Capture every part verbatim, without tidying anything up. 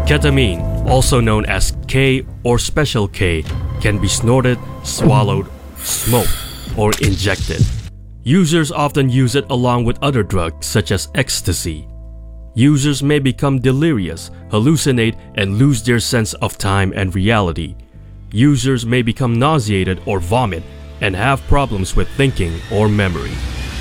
Ketamine, also known as K or Special K, can be snorted, swallowed, smoked, or injected. Users often use it along with other drugs such as ecstasy. Users may become delirious, hallucinate, and lose their sense of time and reality. Users may become nauseated or vomit and have problems with thinking or memory.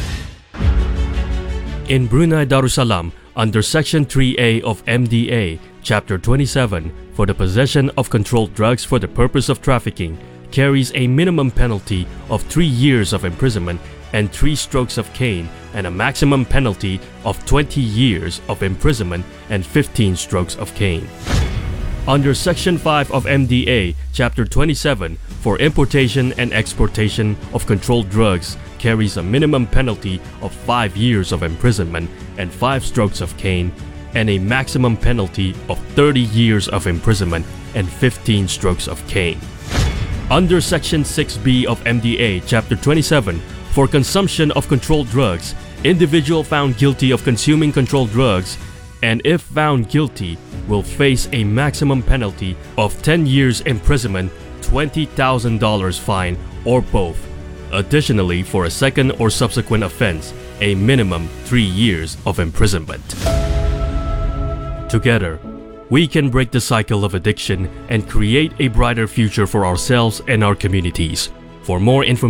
In Brunei Darussalam, under Section three A of M D A, Chapter twenty-seven, for the possession of controlled drugs for the purpose of trafficking, carries a minimum penalty of three years of imprisonment and three strokes of cane, and a maximum penalty of twenty years of imprisonment and fifteen strokes of cane. Under Section five of M D A, Chapter twenty-seven, for importation and exportation of controlled drugs, carries a minimum penalty of five years of imprisonment and five strokes of cane, and a maximum penalty of thirty years of imprisonment and fifteen strokes of cane. Under Section six B of M D A, Chapter twenty-seven, for consumption of controlled drugs, individual found guilty of consuming controlled drugs, and if found guilty, will face a maximum penalty of ten years imprisonment, twenty thousand dollars fine, or both. Additionally, for a second or subsequent offense, a minimum three years of imprisonment. Together, we can break the cycle of addiction and create a brighter future for ourselves and our communities. For more information,